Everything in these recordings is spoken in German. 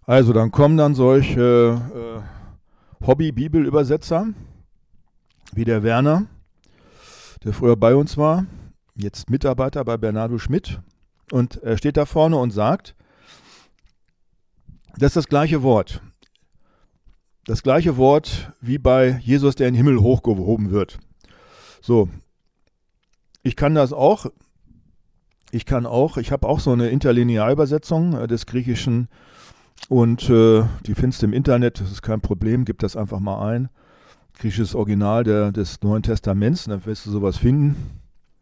Also dann kommen dann solche Hobby-Bibelübersetzer, wie der Werner, der früher bei uns war, jetzt Mitarbeiter bei Bernardo Schmidt. Und er steht da vorne und sagt, das ist das gleiche Wort. Das gleiche Wort wie bei Jesus, der in den Himmel hochgehoben wird. So, ich kann das auch. Ich habe auch so eine Interlinearübersetzung des Griechischen und die findest du im Internet, das ist kein Problem, gib das einfach mal ein. Griechisches Original des Neuen Testaments, dann wirst du sowas finden.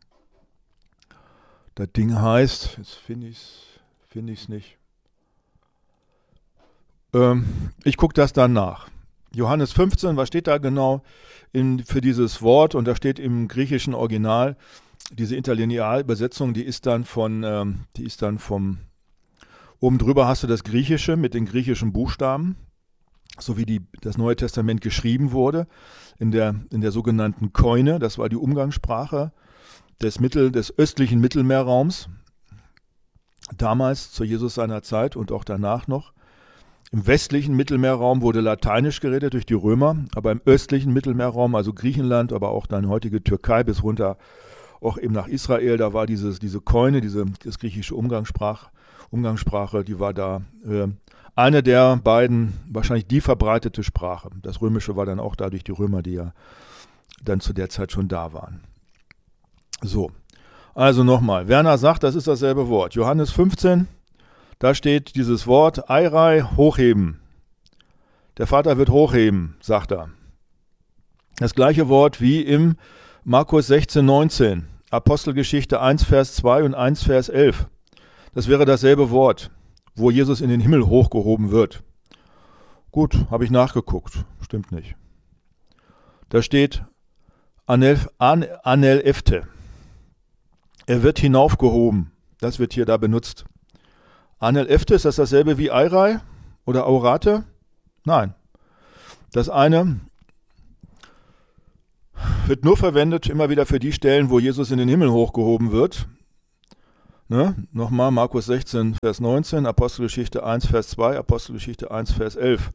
Das Ding heißt, jetzt finde ich es nicht. Ich gucke das dann nach. Johannes 15, was steht da genau für dieses Wort? Und da steht im griechischen Original, diese Interlinearübersetzung, die ist dann vom, oben drüber hast du das Griechische mit den griechischen Buchstaben, so wie das Neue Testament geschrieben wurde, in der sogenannten Koine, das war die Umgangssprache des östlichen Mittelmeerraums, damals zu Jesus seiner Zeit und auch danach noch. Im westlichen Mittelmeerraum wurde Lateinisch geredet durch die Römer, aber im östlichen Mittelmeerraum, also Griechenland, aber auch dann heutige Türkei bis runter auch eben nach Israel, da war diese Koine, das griechische Umgangssprache, die war da eine der beiden, wahrscheinlich die verbreitete Sprache. Das Römische war dann auch da durch die Römer, die ja dann zu der Zeit schon da waren. So, also nochmal, Werner sagt, das ist dasselbe Wort. Johannes 15, da steht dieses Wort, Eirei, hochheben. Der Vater wird hochheben, sagt er. Das gleiche Wort wie im Markus 16, 19, Apostelgeschichte 1, Vers 2 und 1, Vers 11. Das wäre dasselbe Wort, wo Jesus in den Himmel hochgehoben wird. Gut, habe ich nachgeguckt, stimmt nicht. Da steht Anel Efte. Er wird hinaufgehoben. Das wird hier da benutzt. Anel Efte, ist das dasselbe wie Eirei oder Aurate? Nein. Das eine wird nur verwendet immer wieder für die Stellen, wo Jesus in den Himmel hochgehoben wird. Ne? Nochmal Markus 16, Vers 19, Apostelgeschichte 1, Vers 2, Apostelgeschichte 1, Vers 11.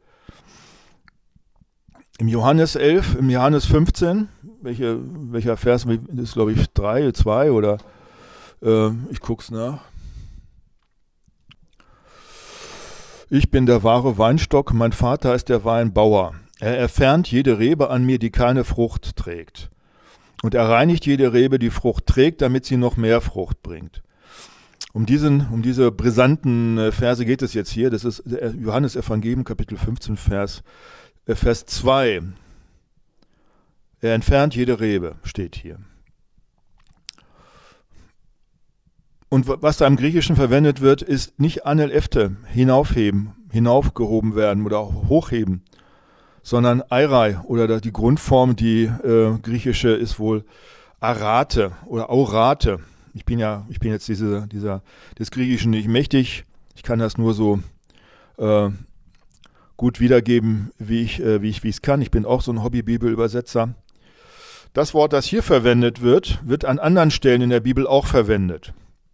Im Johannes 11, im Johannes 15, welcher Vers ist, glaube ich, 3, 2 oder ich gucke es nach. Ich bin der wahre Weinstock, mein Vater ist der Weinbauer. Er entfernt jede Rebe an mir, die keine Frucht trägt. Und er reinigt jede Rebe, die Frucht trägt, damit sie noch mehr Frucht bringt. Um diese brisanten Verse geht es jetzt hier. Das ist Johannes Evangelium, Kapitel 15, Vers 2. Er entfernt jede Rebe, steht hier. Und was da im Griechischen verwendet wird, ist nicht Anel Efte, hinaufheben, hinaufgehoben werden oder hochheben, sondern Eirei oder die Grundform, die griechische, ist wohl Arate oder Aurate. Ich bin jetzt des Griechischen nicht mächtig. Ich kann das nur so gut wiedergeben, wie ich es kann. Ich bin auch so ein Hobby-Bibelübersetzer. Das Wort, das hier verwendet wird, wird an anderen Stellen in der Bibel auch verwendet.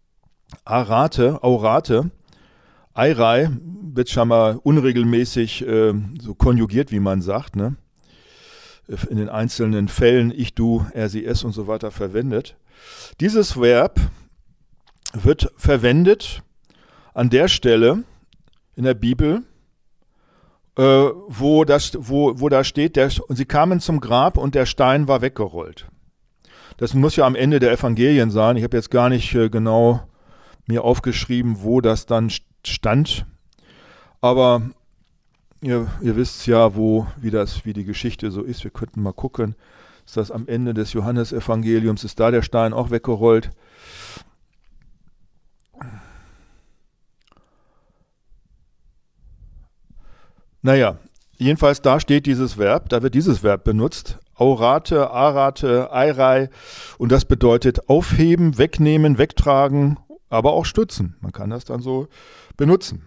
Aurate, Eirei wird schon mal unregelmäßig so konjugiert, wie man sagt, ne? In den einzelnen Fällen ich, du, er, sie, es und so weiter verwendet. Dieses Verb wird verwendet an der Stelle in der Bibel, wo da steht, sie kamen zum Grab und der Stein war weggerollt. Das muss ja am Ende der Evangelien sein. Ich habe jetzt gar nicht genau mir aufgeschrieben, wo das dann stand. Aber ihr wisst ja, wie die Geschichte so ist. Wir könnten mal gucken. Ist das am Ende des Johannesevangeliums? Ist da der Stein auch weggerollt? Naja, jedenfalls da steht dieses Verb, da wird dieses Verb benutzt. Aurate, Arate, Eirei. Und das bedeutet aufheben, wegnehmen, wegtragen, aber auch stützen. Man kann das dann so benutzen.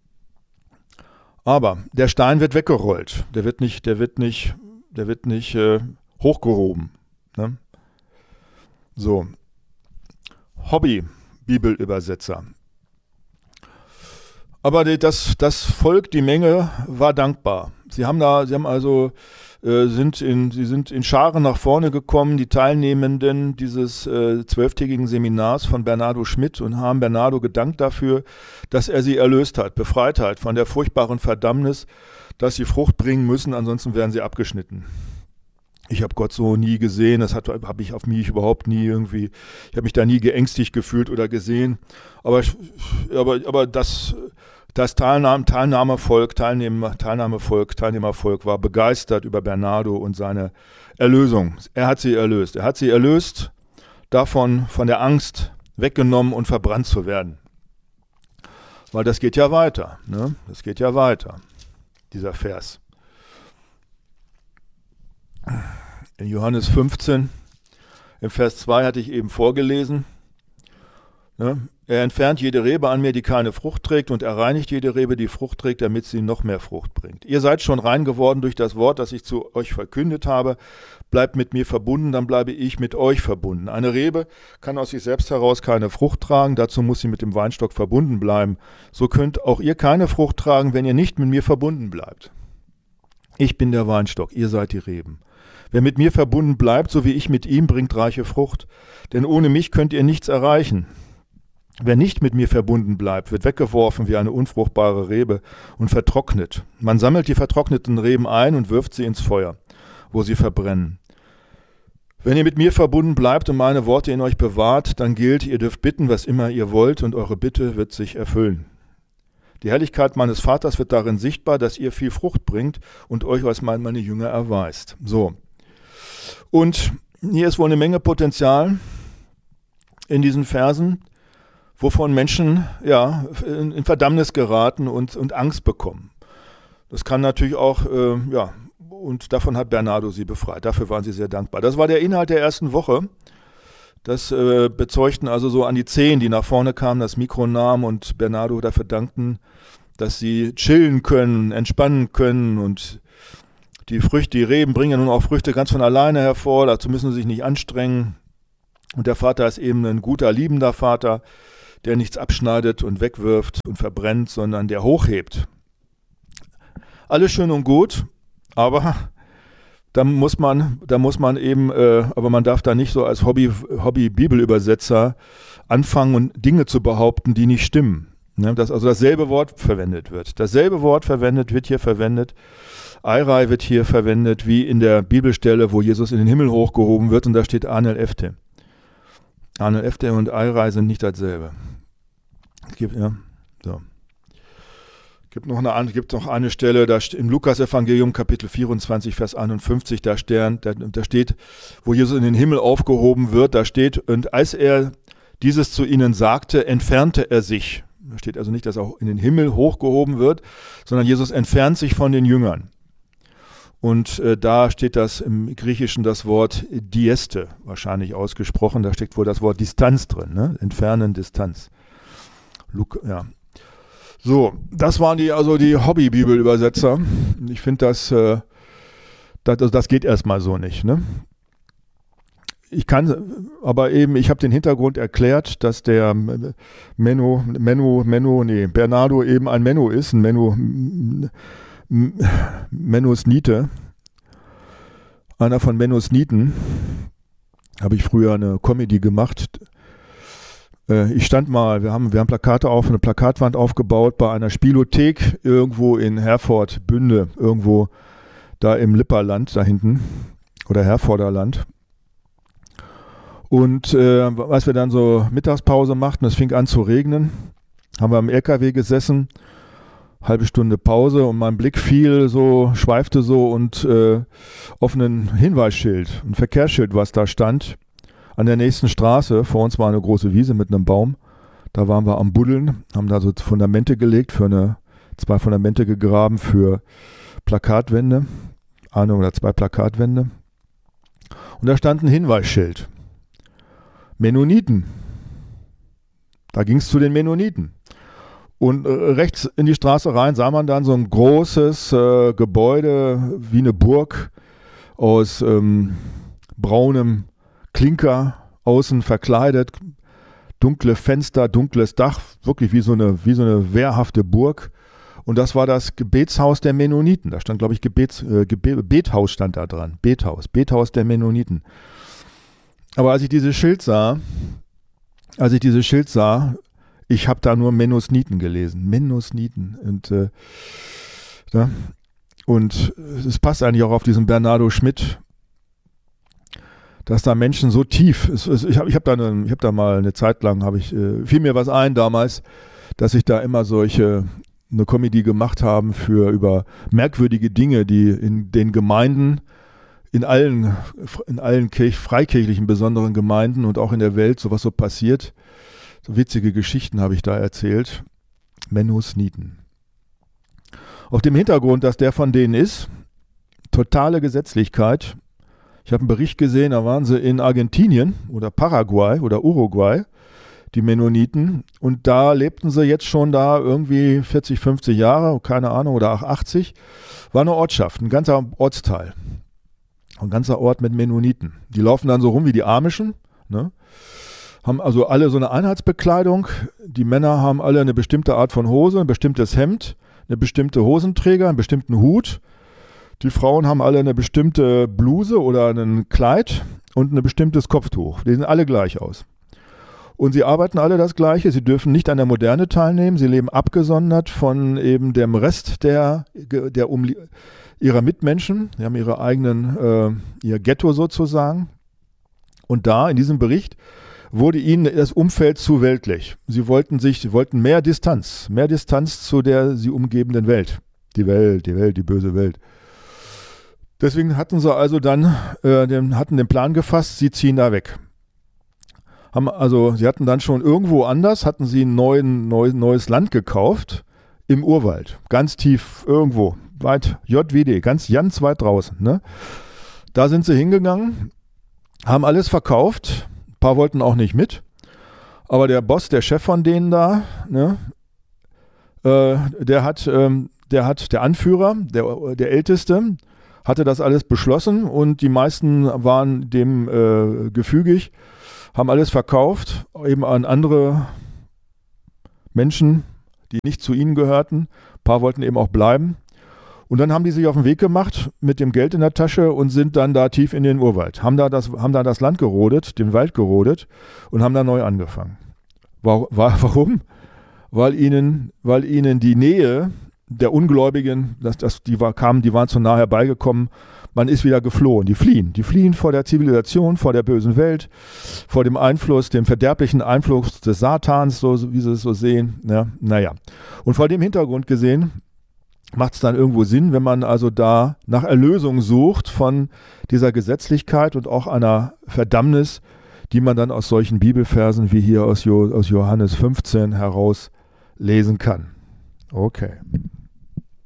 Aber der Stein wird weggerollt. Der wird nicht hochgehoben. Ne? So. Hobby-Bibelübersetzer. Aber das Volk, die Menge, war dankbar. Sie sind in Scharen nach vorne gekommen, die Teilnehmenden dieses 12-tägigen Seminars von Bernardo Schmidt, und haben Bernardo gedankt dafür, dass er sie erlöst hat, befreit hat von der furchtbaren Verdammnis, dass sie Frucht bringen müssen, ansonsten werden sie abgeschnitten. Ich habe Gott so nie gesehen, das habe ich auf mich überhaupt nie irgendwie, ich habe mich da nie geängstigt gefühlt oder gesehen, aber das Teilnehmervolk war begeistert über Bernardo und seine Erlösung. Er hat sie erlöst davon, von der Angst weggenommen und verbrannt zu werden. Weil das geht ja weiter, ne? Das geht ja weiter, dieser Vers. In Johannes 15, im Vers 2 hatte ich eben vorgelesen, ne? Er entfernt jede Rebe an mir, die keine Frucht trägt, und er reinigt jede Rebe, die Frucht trägt, damit sie noch mehr Frucht bringt. Ihr seid schon rein geworden durch das Wort, das ich zu euch verkündet habe. Bleibt mit mir verbunden, dann bleibe ich mit euch verbunden. Eine Rebe kann aus sich selbst heraus keine Frucht tragen, dazu muss sie mit dem Weinstock verbunden bleiben. So könnt auch ihr keine Frucht tragen, wenn ihr nicht mit mir verbunden bleibt. Ich bin der Weinstock, ihr seid die Reben. Wer mit mir verbunden bleibt, so wie ich mit ihm, bringt reiche Frucht. Denn ohne mich könnt ihr nichts erreichen. Wer nicht mit mir verbunden bleibt, wird weggeworfen wie eine unfruchtbare Rebe und vertrocknet. Man sammelt die vertrockneten Reben ein und wirft sie ins Feuer, wo sie verbrennen. Wenn ihr mit mir verbunden bleibt und meine Worte in euch bewahrt, dann gilt, ihr dürft bitten, was immer ihr wollt, und eure Bitte wird sich erfüllen. Die Herrlichkeit meines Vaters wird darin sichtbar, dass ihr viel Frucht bringt und euch als meine Jünger erweist. So. Und hier ist wohl eine Menge Potenzial in diesen Versen, wovon Menschen in Verdammnis geraten und Angst bekommen. Das kann natürlich auch, und davon hat Bernardo sie befreit. Dafür waren sie sehr dankbar. Das war der Inhalt der ersten Woche. Das bezeugten also so an die 10, die nach vorne kamen, das Mikro nahmen und Bernardo dafür dankten, dass sie chillen können, entspannen können, und die Reben bringen ja nun auch Früchte ganz von alleine hervor, dazu müssen sie sich nicht anstrengen. Und der Vater ist eben ein guter, liebender Vater, der nichts abschneidet und wegwirft und verbrennt, sondern der hochhebt. Alles schön und gut, aber da muss man eben, aber man darf da nicht so als Hobby-Bibelübersetzer anfangen und Dinge zu behaupten, die nicht stimmen. Ne, dass also dasselbe Wort verwendet wird. Dasselbe Wort wird hier verwendet. Eirai wird hier verwendet, wie in der Bibelstelle, wo Jesus in den Himmel hochgehoben wird, und da steht Anel Efte. Anel Efte und Eirai sind nicht dasselbe. Es gibt noch eine Stelle, da im Lukas-Evangelium, Kapitel 24, Vers 51, da steht, wo Jesus in den Himmel aufgehoben wird, da steht, und als er dieses zu ihnen sagte, entfernte er sich. Da steht also nicht, dass er in den Himmel hochgehoben wird, sondern Jesus entfernt sich von den Jüngern. Und da steht das im Griechischen das Wort Dieste, wahrscheinlich ausgesprochen, da steckt wohl das Wort Distanz drin, ne? Entfernen, Distanz. So, das waren die Hobby-Bibelübersetzer. Ich finde, das geht erstmal so nicht, ne? Ich habe den Hintergrund erklärt, dass der Bernardo eben ein Menno ist, ein Mennonite, einer von Mennoniten. Habe ich früher eine Comedy gemacht. Ich stand mal, wir haben Plakate eine Plakatwand aufgebaut bei einer Spielothek irgendwo in Herford-Bünde, irgendwo da im Lipperland da hinten, oder Herforderland. Und als wir dann so Mittagspause machten, es fing an zu regnen, haben wir am LKW gesessen, halbe Stunde Pause, und mein Blick schweifte so und auf ein Hinweisschild, ein Verkehrsschild, was da stand, an der nächsten Straße. Vor uns war eine große Wiese mit einem Baum. Da waren wir am Buddeln, haben da so Fundamente gelegt, 2 Fundamente gegraben für Plakatwände, 1 oder 2 Plakatwände. Und da stand ein Hinweisschild. Mennoniten. Da ging es zu den Mennoniten. Und rechts in die Straße rein sah man dann so ein großes Gebäude wie eine Burg aus braunem Klinker, außen verkleidet, dunkle Fenster, dunkles Dach, wirklich wie so eine wehrhafte Burg. Und das war das Gebetshaus der Mennoniten. Da stand, glaube ich, Bethaus stand da dran. Bethaus der Mennoniten. Aber als ich dieses Schild sah, ich habe da nur Mennoniten gelesen. Mennoniten. Und es passt eigentlich auch auf diesen Bernardo Schmidt, dass da Menschen so tief, ich hab da mal eine Zeit lang, fiel mir was ein damals, dass ich da immer eine Comedy gemacht haben über merkwürdige Dinge, die in den Gemeinden, in allen freikirchlichen besonderen Gemeinden und auch in der Welt sowas so passiert. So witzige Geschichten habe ich da erzählt. Mennoniten. Auf dem Hintergrund, dass der von denen ist, totale Gesetzlichkeit. Ich habe einen Bericht gesehen, da waren sie in Argentinien oder Paraguay oder Uruguay, die Mennoniten. Und da lebten sie jetzt schon da irgendwie 40, 50 Jahre, keine Ahnung, oder auch 80. War eine Ortschaft, ein ganzer Ortsteil. Ein ganzer Ort mit Mennoniten. Die laufen dann so rum wie die Amischen, ne? Haben also alle so eine Einheitsbekleidung. Die Männer haben alle eine bestimmte Art von Hose, ein bestimmtes Hemd, eine bestimmte Hosenträger, einen bestimmten Hut. Die Frauen haben alle eine bestimmte Bluse oder ein Kleid und ein bestimmtes Kopftuch. Die sehen alle gleich aus. Und sie arbeiten alle das Gleiche. Sie dürfen nicht an der Moderne teilnehmen. Sie leben abgesondert von eben dem Rest ihrer Mitmenschen. Sie haben ihr Ghetto sozusagen. Und da, in diesem Bericht, wurde ihnen das Umfeld zu weltlich. Sie wollten mehr Distanz zu der sie umgebenden Welt. Die böse Welt. Deswegen hatten sie also dann den Plan gefasst, sie ziehen da weg. Sie hatten dann schon irgendwo anders, hatten sie ein neues Land gekauft, im Urwald, ganz tief irgendwo, weit, JWD, ganz weit draußen. Ne? Da sind sie hingegangen, haben alles verkauft, ein paar wollten auch nicht mit, aber der Boss, der Chef von denen da, ne, der Anführer, der Älteste, hatte das alles beschlossen und die meisten waren dem gefügig, haben alles verkauft, eben an andere Menschen, die nicht zu ihnen gehörten. Ein paar wollten eben auch bleiben. Und dann haben die sich auf den Weg gemacht mit dem Geld in der Tasche und sind dann da tief in den Urwald. Haben da das Land gerodet, den Wald gerodet und haben da neu angefangen. Warum? Weil ihnen die Nähe der Ungläubigen, die waren zu nah herbeigekommen, man ist wieder geflohen. Die fliehen vor der Zivilisation, vor der bösen Welt, vor dem verderblichen Einfluss des Satans, so wie sie es so sehen. Ja, naja. Und vor dem Hintergrund gesehen, macht es dann irgendwo Sinn, wenn man also da nach Erlösung sucht von dieser Gesetzlichkeit und auch einer Verdammnis, die man dann aus solchen Bibelversen wie hier aus Johannes 15 heraus lesen kann. Okay.